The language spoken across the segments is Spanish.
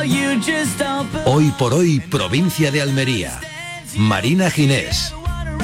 Hoy por hoy, provincia de Almería. Marina Ginés.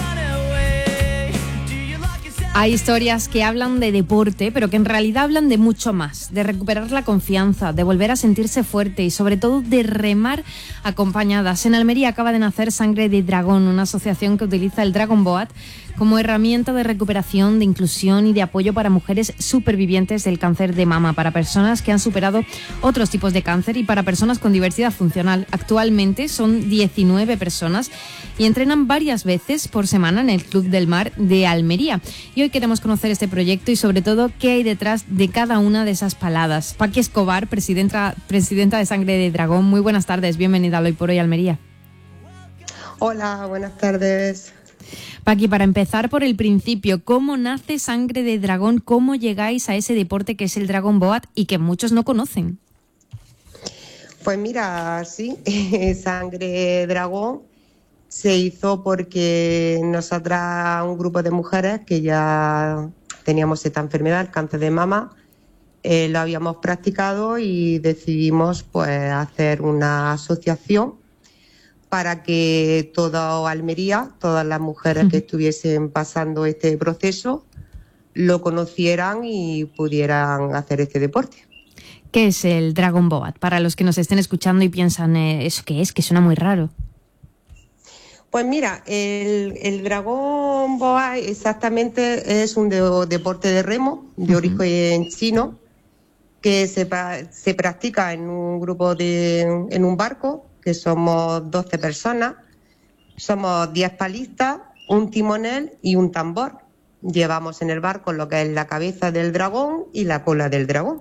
Hay historias que hablan de deporte, pero que en realidad hablan de mucho más, de recuperar la confianza, de volver a sentirse fuerte y sobre todo de remar acompañadas. En Almería acaba de nacer Sangre de Dragón, una asociación que utiliza el Dragon Boat como herramienta de recuperación, de inclusión y de apoyo para mujeres supervivientes del cáncer de mama, para personas que han superado otros tipos de cáncer y para personas con diversidad funcional. Actualmente son 19 personas y entrenan varias veces por semana en el Club del Mar de Almería. Y hoy queremos conocer este proyecto y sobre todo qué hay detrás de cada una de esas paladas. Paqui Escobar, presidenta de Sangre de Dragón, muy buenas tardes, bienvenida a Hoy por Hoy Almería. Hola, buenas tardes. Paqui, para empezar por el principio, ¿cómo nace Sangre de Dragón? ¿Cómo llegáis a ese deporte que es el Dragon Boat y que muchos no conocen? Pues mira, sí, Sangre Dragón se hizo porque nosotras, un grupo de mujeres que ya teníamos esta enfermedad, el cáncer de mama, lo habíamos practicado y decidimos pues hacer una asociación para que toda Almería, todas las mujeres que estuviesen pasando este proceso, lo conocieran y pudieran hacer este deporte. ¿Qué es el Dragon Boat? Para los que nos estén escuchando y piensan, ¿eso qué es? Que suena muy raro. Pues mira, el Dragon Boat exactamente es un deporte de remo de origen chino que se practica en un grupo en un barco, que somos 12 personas, somos 10 palistas, un timonel y un tambor. Llevamos en el barco lo que es la cabeza del dragón y la cola del dragón.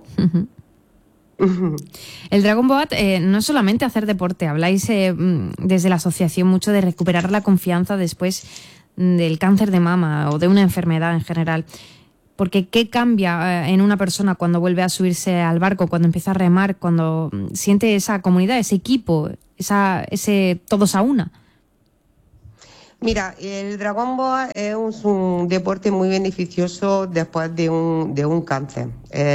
El Dragon Boat no es solamente hacer deporte, habláis desde la asociación mucho de recuperar la confianza después del cáncer de mama o de una enfermedad en general. Porque ¿qué cambia en una persona cuando vuelve a subirse al barco, cuando empieza a remar, cuando siente esa comunidad, ese equipo, ese todos a una? Mira, el Dragon Boat es un deporte muy beneficioso después de un cáncer,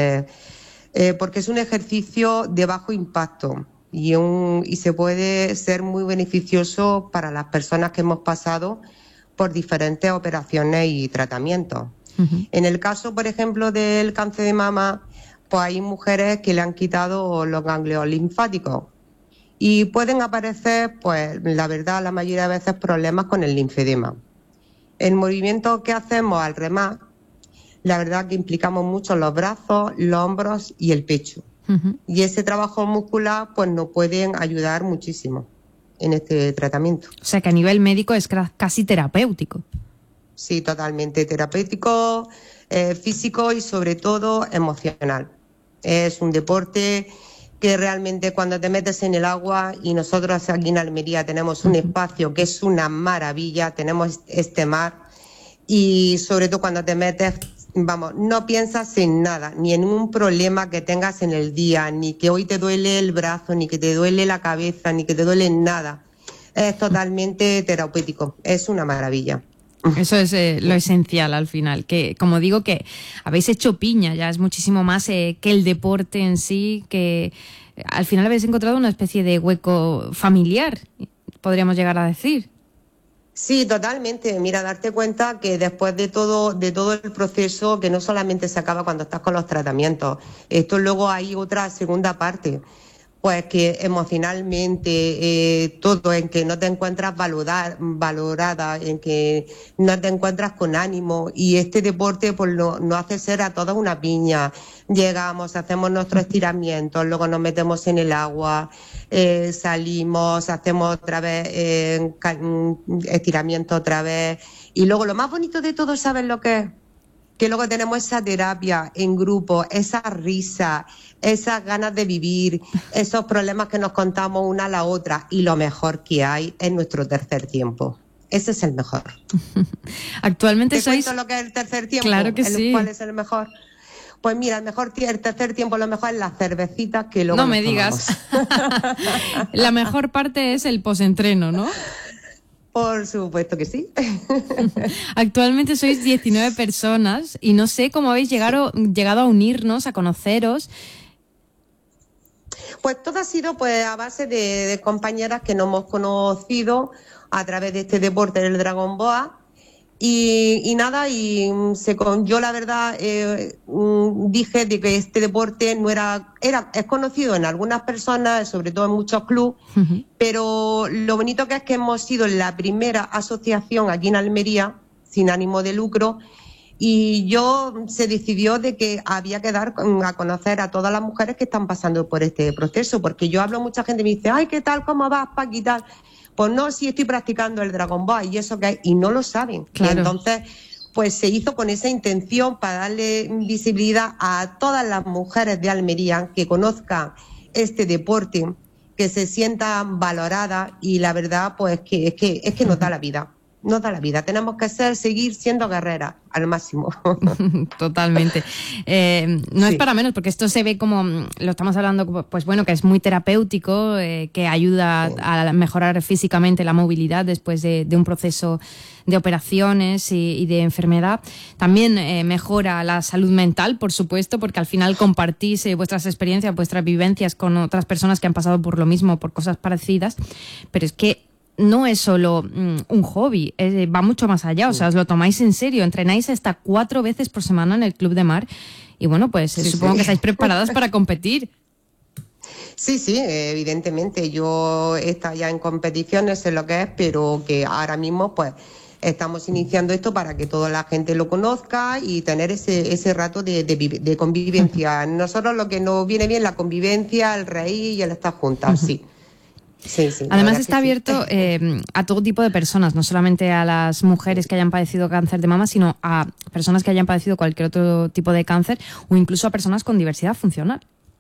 porque es un ejercicio de bajo impacto y se puede ser muy beneficioso para las personas que hemos pasado por diferentes operaciones y tratamientos. En el caso, por ejemplo, del cáncer de mama, pues hay mujeres que le han quitado los ganglios linfáticos y pueden aparecer, pues la verdad, la mayoría de veces problemas con el linfedema. El movimiento que hacemos al remar, la verdad que implicamos mucho los brazos, los hombros y el pecho. Y ese trabajo muscular, pues nos pueden ayudar muchísimo en este tratamiento. O sea que a nivel médico es casi terapéutico. Sí, totalmente terapéutico, físico y sobre todo emocional. Es un deporte que realmente cuando te metes en el agua, y nosotros aquí en Almería tenemos un espacio que es una maravilla, tenemos este mar y sobre todo cuando te metes, vamos, no piensas en nada, ni en un problema que tengas en el día, ni que hoy te duele el brazo, ni que te duele la cabeza, ni que te duele nada. Es totalmente terapéutico, es una maravilla. Eso es lo esencial al final, que como digo que habéis hecho piña, ya es muchísimo más que el deporte en sí, que al final habéis encontrado una especie de hueco familiar, podríamos llegar a decir. Sí, totalmente. Mira, darte cuenta que después de todo el proceso, que no solamente se acaba cuando estás con los tratamientos, esto luego hay otra segunda parte. Pues que emocionalmente, todo, en que no te encuentras valorada, en que no te encuentras con ánimo, y este deporte pues nos hace ser a todas una piña. Llegamos, hacemos nuestros estiramientos, luego nos metemos en el agua, salimos, hacemos otra vez estiramiento otra vez, y luego lo más bonito de todo, ¿sabes lo que es? Que luego tenemos esa terapia en grupo, esa risa, esas ganas de vivir, esos problemas que nos contamos una a la otra, y lo mejor que hay es nuestro tercer tiempo. Ese es el mejor. Actualmente ¿Te sois... cuento lo que es el tercer tiempo? Claro que sí. ¿Cuál es el mejor? Pues mira, el tercer tiempo lo mejor es las cervecitas que luego no nos me digas. La mejor parte es el posentreno, ¿no? Por supuesto que sí. Actualmente sois 19 personas y no sé cómo habéis llegado a unirnos, a conoceros. Pues todo ha sido pues a base de compañeras que nos hemos conocido a través de este deporte del Dragon Boat. Y nada, yo la verdad dije de que este deporte no es conocido en algunas personas, sobre todo en muchos clubes, pero lo bonito que es que hemos sido la primera asociación aquí en Almería, sin ánimo de lucro, y se decidió de que había que dar a conocer a todas las mujeres que están pasando por este proceso, porque yo hablo, mucha gente me dice, ay, ¿qué tal? ¿Cómo vas, Paqui y tal? Pues no, sí estoy practicando el Dragon Boat y eso que hay, y no lo saben. Claro. Y entonces, pues se hizo con esa intención para darle visibilidad a todas las mujeres de Almería que conozcan este deporte, que se sientan valoradas, y la verdad, pues es que nos da la vida. Nos da la vida. Tenemos que seguir siendo guerreras al máximo. Totalmente. No es para menos, porque esto se ve como, lo estamos hablando, pues bueno, que es muy terapéutico, que ayuda a mejorar físicamente la movilidad después de un proceso de operaciones y de enfermedad. También mejora la salud mental, por supuesto, porque al final compartís vuestras experiencias, vuestras vivencias con otras personas que han pasado por lo mismo, por cosas parecidas, pero es que no es solo un hobby, va mucho más allá, o sea, os lo tomáis en serio, entrenáis hasta 4 veces por semana en el Club de Mar y bueno, pues supongo que estáis preparadas para competir. Sí, evidentemente, yo he estado ya en competiciones, sé lo que es, pero que ahora mismo pues estamos iniciando esto para que toda la gente lo conozca y tener ese rato de convivencia. Nosotros lo que nos viene bien, la convivencia, el reír y el estar juntas, sí. Sí, además está abierto a todo tipo de personas, no solamente a las mujeres que hayan padecido cáncer de mama, sino a personas que hayan padecido cualquier otro tipo de cáncer o incluso a personas con diversidad funcional.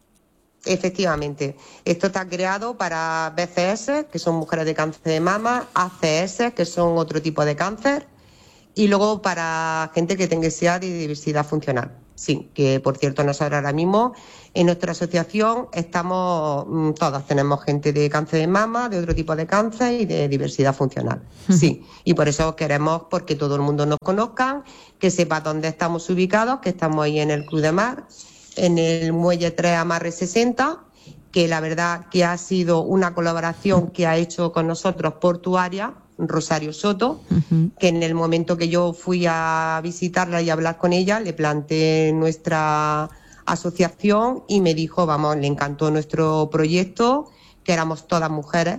Efectivamente, esto está creado para BCS, que son mujeres de cáncer de mama, ACS, que son otro tipo de cáncer, y luego para gente que sea de diversidad funcional. Sí, que por cierto nosotros ahora mismo en nuestra asociación estamos, todas tenemos gente de cáncer de mama, de otro tipo de cáncer y de diversidad funcional. Sí, y por eso queremos porque todo el mundo nos conozca, que sepa dónde estamos ubicados, que estamos ahí en el Club de Mar, en el Muelle 3 Amarre 60, que la verdad que ha sido una colaboración que ha hecho con nosotros Portuaria, Rosario Soto, que en el momento que yo fui a visitarla y a hablar con ella, le planteé nuestra asociación y me dijo, vamos, le encantó nuestro proyecto, que éramos todas mujeres,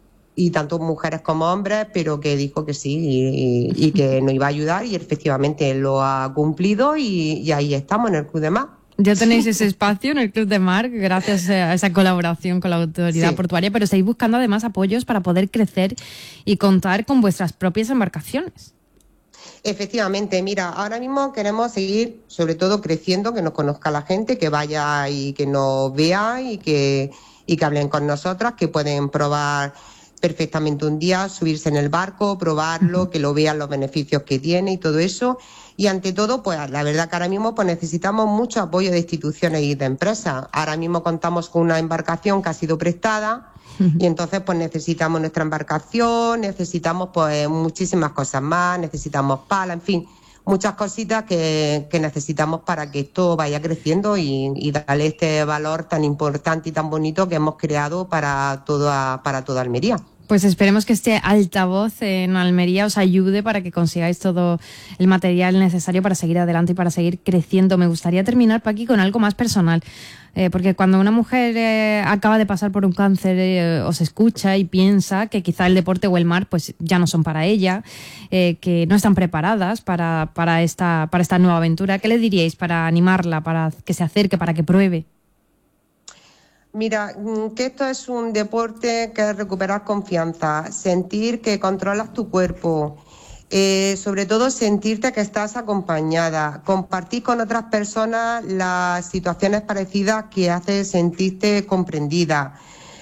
y tanto mujeres como hombres, pero que dijo que sí y que nos iba a ayudar, y efectivamente lo ha cumplido y ahí estamos en el Club de Mar. Ya tenéis ese espacio en el Club de Mar gracias a esa colaboración con la autoridad portuaria, pero estáis buscando además apoyos para poder crecer y contar con vuestras propias embarcaciones. Efectivamente, mira, ahora mismo queremos seguir sobre todo creciendo, que nos conozca la gente, que vaya y que nos vea y que hablen con nosotras, que pueden probar perfectamente un día, subirse en el barco, probarlo, que lo vean los beneficios que tiene y todo eso. Y ante todo, pues la verdad que ahora mismo pues necesitamos mucho apoyo de instituciones y de empresas. Ahora mismo contamos con una embarcación que ha sido prestada y entonces pues necesitamos nuestra embarcación, necesitamos pues muchísimas cosas más, necesitamos pala, en fin, muchas cositas que necesitamos para que esto vaya creciendo y darle este valor tan importante y tan bonito que hemos creado para toda Almería. Pues esperemos que este altavoz en Almería os ayude para que consigáis todo el material necesario para seguir adelante y para seguir creciendo. Me gustaría terminar, Paqui, con algo más personal, porque cuando una mujer acaba de pasar por un cáncer, os escucha y piensa que quizá el deporte o el mar pues ya no son para ella, que no están preparadas para esta nueva aventura. ¿Qué le diríais para animarla, para que se acerque, para que pruebe? Mira, que esto es un deporte que es recuperar confianza, sentir que controlas tu cuerpo, sobre todo sentirte que estás acompañada, compartir con otras personas las situaciones parecidas que hace sentirte comprendida.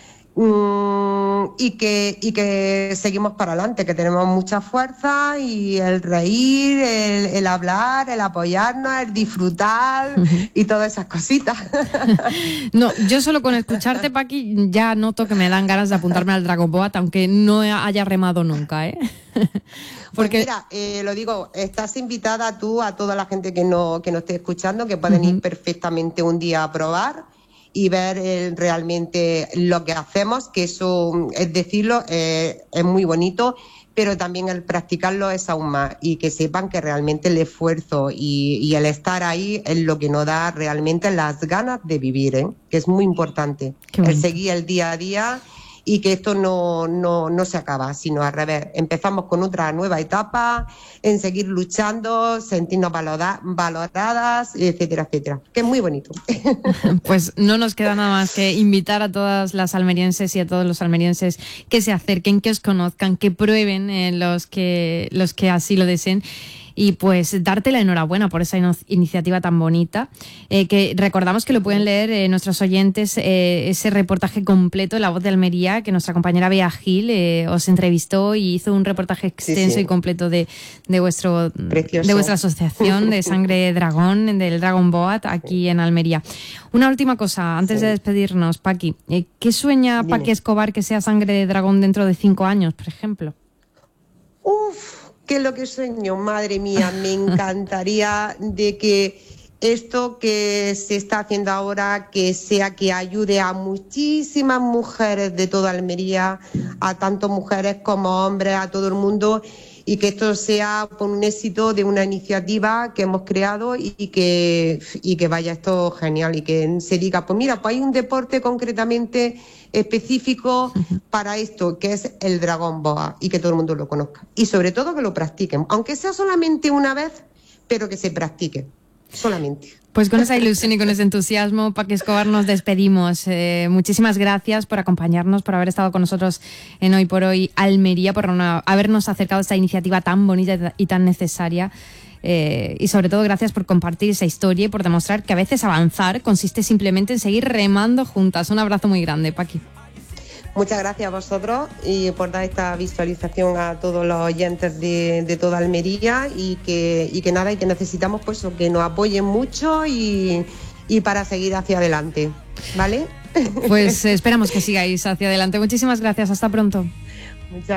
Y que seguimos para adelante, que tenemos mucha fuerza y el reír, el hablar, el apoyarnos, el disfrutar y todas esas cositas. No, yo solo con escucharte, Paqui, ya noto que me dan ganas de apuntarme al Dragon Boat, aunque no haya remado nunca, ¿eh? Porque pues mira, lo digo, estás invitada tú, a toda la gente que nos esté escuchando, que pueden ir perfectamente un día a probar. y ver realmente lo que hacemos, que eso, es decirlo, es muy bonito, pero también el practicarlo es aún más, y que sepan que realmente el esfuerzo y el estar ahí es lo que nos da realmente las ganas de vivir, que es muy importante, el seguir el día a día, y que esto no se acaba, sino al revés. Empezamos con otra nueva etapa, en seguir luchando, sentirnos valoradas, etcétera, etcétera. Que es muy bonito. Pues no nos queda nada más que invitar a todas las almerienses y a todos los almerienses que se acerquen, que os conozcan, que prueben los que así lo deseen. Y pues darte la enhorabuena por esa iniciativa tan bonita, que recordamos que lo pueden leer nuestros oyentes, ese reportaje completo, La Voz de Almería, que nuestra compañera Bea Gil os entrevistó y hizo un reportaje extenso y completo de vuestra asociación de Sangre Dragón, del Dragon Boat, aquí en Almería. Una última cosa, antes de despedirnos, Paqui. ¿Qué sueña Paqui Escobar que sea Sangre de Dragón dentro de 5 años, por ejemplo? ¿Qué es lo que sueño? Madre mía, me encantaría de que esto que se está haciendo ahora, que ayude a muchísimas mujeres de toda Almería, a tanto mujeres como hombres, a todo el mundo, y que esto sea por un éxito de una iniciativa que hemos creado y que vaya esto genial, y que se diga, pues mira, pues hay un deporte concretamente específico para esto, que es el Dragon Boat, y que todo el mundo lo conozca. Y sobre todo que lo practiquen, aunque sea solamente una vez, pero que se practique, solamente. Pues con esa ilusión y con ese entusiasmo, Paqui Escobar, nos despedimos. Muchísimas gracias por acompañarnos, por haber estado con nosotros en Hoy por Hoy Almería, por habernos acercado a esta iniciativa tan bonita y tan necesaria. Y sobre todo gracias por compartir esa historia y por demostrar que a veces avanzar consiste simplemente en seguir remando juntas. Un abrazo muy grande, Paqui. Muchas gracias a vosotros y por dar esta visualización a todos los oyentes de toda Almería, y que necesitamos pues que nos apoyen mucho y para seguir hacia adelante, ¿vale? Pues esperamos que sigáis hacia adelante. Muchísimas gracias, hasta pronto. Muchas